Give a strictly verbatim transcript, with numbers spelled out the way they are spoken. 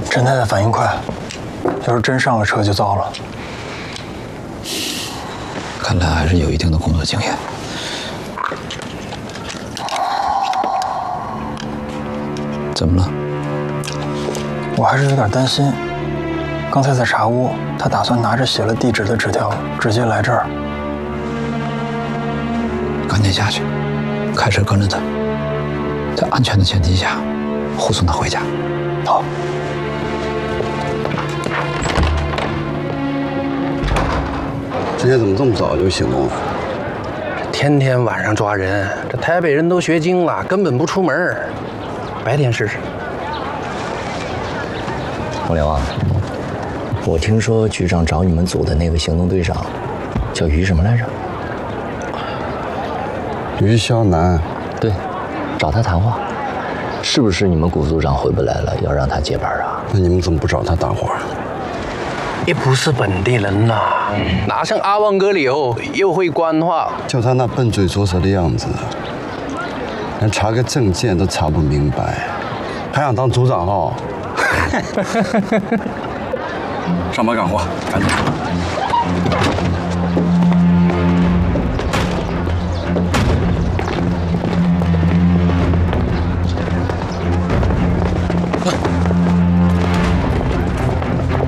陈太太反应快，要是真上了车就糟了。 看来还是有一定的工作经验。怎么了？ 我还是有点担心。刚才在茶屋，他打算拿着写了地址的纸条直接来这儿。 赶紧下去，开车跟着他，在安全的前提下护送他回家。 好。 今天怎么这么早就醒了？ 天天晚上抓人，这台北人都学精了，根本不出门。白天试试。 王连旺，我听说局长找你们组的那个行动队长叫于什么来着？ 于肖南。 对，找他谈话，是不是你们谷组长回不来了，要让他接班啊？ 那你们怎么不找他搭话？ 也不是本地人呐，哪像阿旺哥柳又会官话。 就他那笨嘴拙舌的样子，连查个证件都查不明白，还想当组长哦？ 上班干活，赶紧。